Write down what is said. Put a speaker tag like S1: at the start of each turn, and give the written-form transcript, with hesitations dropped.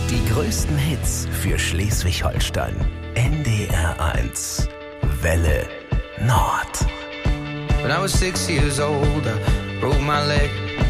S1: Die größten Hits für Schleswig-Holstein. NDR1 Welle Nord.
S2: When I was 6 years old, I broke my leg.